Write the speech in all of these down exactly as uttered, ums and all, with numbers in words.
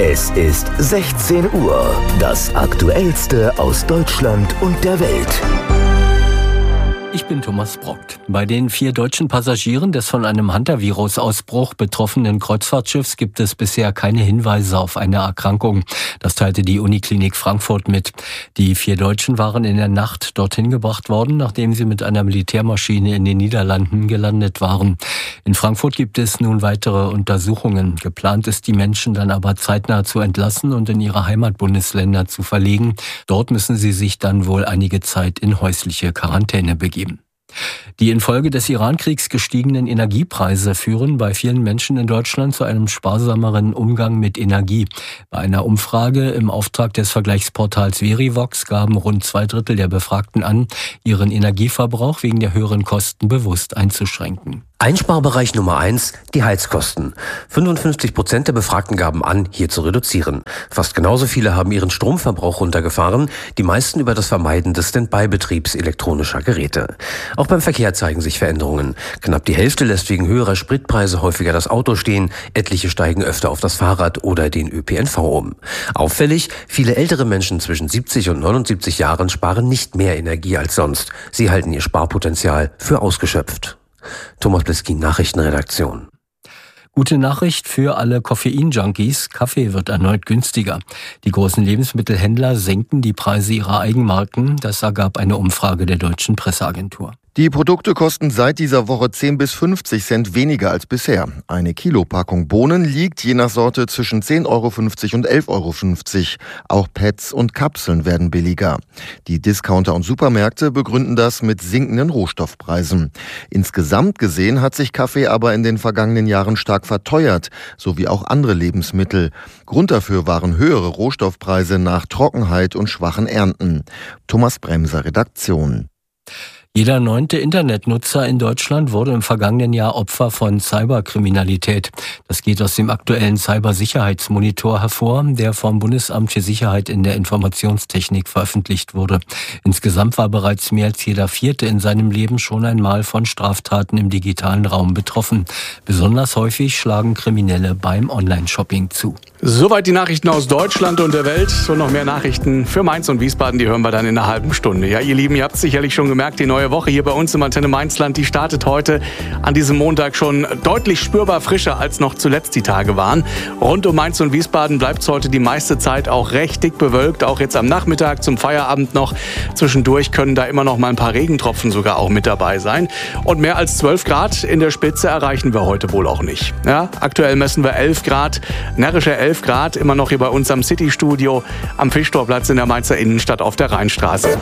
Es ist sechzehn Uhr. Das Aktuellste aus Deutschland und der Welt. Ich bin Thomas Brockt. Bei den vier deutschen Passagieren des von einem Hantavirus-Ausbruch betroffenen Kreuzfahrtschiffs gibt es bisher keine Hinweise auf eine Erkrankung. Das teilte die Uniklinik Frankfurt mit. Die vier Deutschen waren in der Nacht dorthin gebracht worden, nachdem sie mit einer Militärmaschine in den Niederlanden gelandet waren. In Frankfurt gibt es nun weitere Untersuchungen. Geplant ist, die Menschen dann aber zeitnah zu entlassen und in ihre Heimatbundesländer zu verlegen. Dort müssen sie sich dann wohl einige Zeit in häusliche Quarantäne begeben. Die infolge des Iran-Kriegs gestiegenen Energiepreise führen bei vielen Menschen in Deutschland zu einem sparsameren Umgang mit Energie. Bei einer Umfrage im Auftrag des Vergleichsportals Verivox gaben rund zwei Drittel der Befragten an, ihren Energieverbrauch wegen der höheren Kosten bewusst einzuschränken. Einsparbereich Nummer eins, die Heizkosten. fünfundfünfzig Prozent der Befragten gaben an, hier zu reduzieren. Fast genauso viele haben ihren Stromverbrauch runtergefahren, die meisten über das Vermeiden des Standby-Betriebs elektronischer Geräte. Auch beim Verkehr zeigen sich Veränderungen. Knapp die Hälfte lässt wegen höherer Spritpreise häufiger das Auto stehen, etliche steigen öfter auf das Fahrrad oder den Ö P N V um. Auffällig, viele ältere Menschen zwischen siebzig und neunundsiebzig Jahren sparen nicht mehr Energie als sonst. Sie halten ihr Sparpotenzial für ausgeschöpft. Thomas Bliskin, Nachrichtenredaktion. Gute Nachricht für alle Koffein-Junkies. Kaffee wird erneut günstiger. Die großen Lebensmittelhändler senken die Preise ihrer Eigenmarken. Das ergab eine Umfrage der Deutschen Presseagentur. Die Produkte kosten seit dieser Woche zehn bis fünfzig Cent weniger als bisher. Eine Kilopackung Bohnen liegt je nach Sorte zwischen zehn Euro fünfzig und elf Euro fünfzig. Auch Pads und Kapseln werden billiger. Die Discounter und Supermärkte begründen das mit sinkenden Rohstoffpreisen. Insgesamt gesehen hat sich Kaffee aber in den vergangenen Jahren stark verteuert, sowie auch andere Lebensmittel. Grund dafür waren höhere Rohstoffpreise nach Trockenheit und schwachen Ernten. Thomas Bremser, Redaktion. Jeder neunte Internetnutzer in Deutschland wurde im vergangenen Jahr Opfer von Cyberkriminalität. Das geht aus dem aktuellen Cybersicherheitsmonitor hervor, der vom Bundesamt für Sicherheit in der Informationstechnik veröffentlicht wurde. Insgesamt war bereits mehr als jeder Vierte in seinem Leben schon einmal von Straftaten im digitalen Raum betroffen. Besonders häufig schlagen Kriminelle beim Online-Shopping zu. Soweit die Nachrichten aus Deutschland und der Welt. Und noch mehr Nachrichten für Mainz und Wiesbaden, die hören wir dann in einer halben Stunde. Ja, ihr Lieben, ihr habt es sicherlich schon gemerkt, die neue Woche hier bei uns im Antenne Mainzland, die startet heute an diesem Montag schon deutlich spürbar frischer, als noch zuletzt die Tage waren. Rund um Mainz und Wiesbaden bleibt es heute die meiste Zeit auch recht dick bewölkt, auch jetzt am Nachmittag zum Feierabend noch. Zwischendurch können da immer noch mal ein paar Regentropfen sogar auch mit dabei sein. Und mehr als zwölf Grad in der Spitze erreichen wir heute wohl auch nicht. Ja, aktuell messen wir elf Grad, närrische elf Grad, immer noch hier bei uns am City-Studio am Fischtorplatz in der Mainzer Innenstadt auf der Rheinstraße.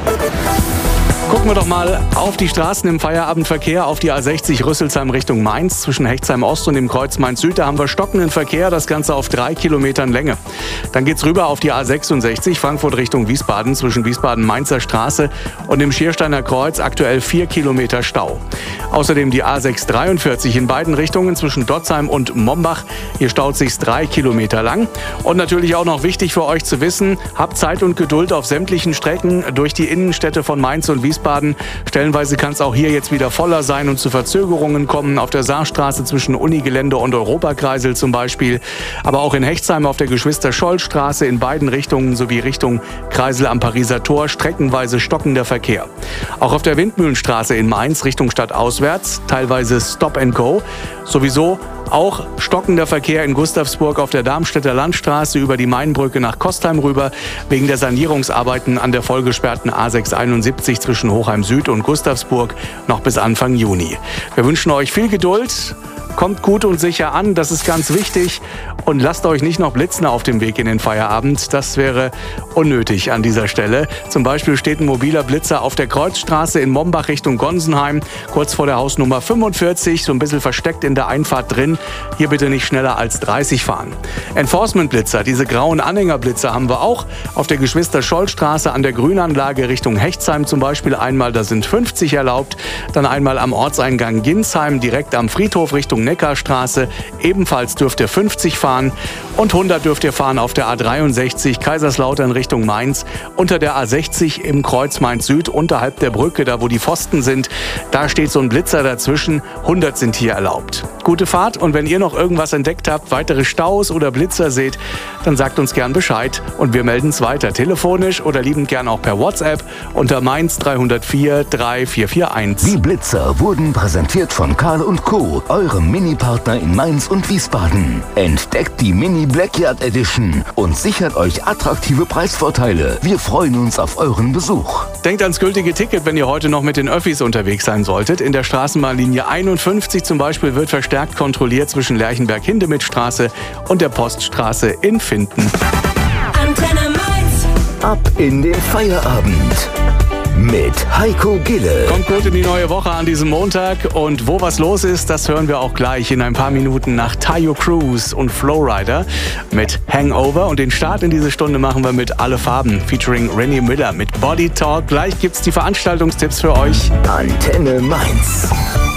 Gucken wir doch mal auf die Straßen im Feierabendverkehr, auf die A sechzig Rüsselsheim Richtung Mainz. Zwischen Hechtsheim Ost und dem Kreuz Mainz Süd, da haben wir stockenden Verkehr, das Ganze auf drei Kilometern Länge. Dann geht's rüber auf die A sechsundsechzig, Frankfurt Richtung Wiesbaden, zwischen Wiesbaden-Mainzer Straße und dem Schiersteiner Kreuz, aktuell vier Kilometer Stau. Außerdem die A sechshundertdreiundvierzig in beiden Richtungen zwischen Dotzheim und Mombach. Hier staut sich's drei Kilometer lang. Und natürlich auch noch wichtig für euch zu wissen, habt Zeit und Geduld auf sämtlichen Strecken durch die Innenstädte von Mainz und Wiesbaden. Stellenweise kann es auch hier jetzt wieder voller sein und zu Verzögerungen kommen. Auf der Saarstraße zwischen Unigelände und Europakreisel zum Beispiel. Aber auch in Hechtsheim auf der Geschwister-Scholl-Straße in beiden Richtungen sowie Richtung Kreisel am Pariser Tor streckenweise stockender Verkehr. Auch auf der Windmühlenstraße in Mainz Richtung Stadt auswärts teilweise Stop and Go. Sowieso auch stockender Verkehr in Gustavsburg auf der Darmstädter Landstraße über die Mainbrücke nach Kostheim rüber, wegen der Sanierungsarbeiten an der vollgesperrten A sechshunderteinundsiebzig zwischen Hochheim Süd und Gustavsburg noch bis Anfang Juni. Wir wünschen euch viel Geduld. Kommt gut und sicher an, das ist ganz wichtig. Und lasst euch nicht noch blitzen auf dem Weg in den Feierabend. Das wäre unnötig an dieser Stelle. Zum Beispiel steht ein mobiler Blitzer auf der Kreuzstraße in Mombach Richtung Gonsenheim, kurz vor der Hausnummer fünfundvierzig, so ein bisschen versteckt in der Einfahrt drin. Hier bitte nicht schneller als dreißig fahren. Enforcement-Blitzer, diese grauen Anhängerblitzer haben wir auch auf der Geschwister-Scholl-Straße an der Grünanlage Richtung Hechtsheim zum Beispiel einmal, da sind fünfzig erlaubt. Dann einmal am Ortseingang Ginsheim, direkt am Friedhof Richtung Neckarstraße, ebenfalls dürft ihr fünfzig fahren und hundert dürft ihr fahren auf der A dreiundsechzig Kaiserslautern Richtung Mainz, unter der A sechzig im Kreuz Mainz Süd, unterhalb der Brücke, da wo die Pfosten sind, da steht so ein Blitzer dazwischen, hundert sind hier erlaubt. Gute Fahrt Und wenn ihr noch irgendwas entdeckt habt, weitere Staus oder Blitzer seht, dann sagt uns gern Bescheid und wir melden es weiter. Telefonisch oder liebend gern auch per WhatsApp unter Mainz drei null vier drei vier vier eins. Die Blitzer wurden präsentiert von Karl und Co., eurem Mini-Partner in Mainz und Wiesbaden. Entdeckt die Mini Blackyard Edition und sichert euch attraktive Preisvorteile. Wir freuen uns auf euren Besuch. Denkt ans gültige Ticket, wenn ihr heute noch mit den Öffis unterwegs sein solltet. In der Straßenbahnlinie einundfünfzig zum Beispiel wird verstärkt kontrolliert zwischen Lerchenberg-Hindemith-Straße und der Poststraße in Finden. Antenne Mainz. Ab in den Feierabend mit Heiko Gille. Kommt gut in die neue Woche an diesem Montag und wo was los ist, das hören wir auch gleich in ein paar Minuten nach Tayo Cruz und Flowrider mit Hangover und den Start in diese Stunde machen wir mit Alle Farben featuring Rennie Miller mit Body Talk. Gleich gibt's die Veranstaltungstipps für euch. Antenne Mainz.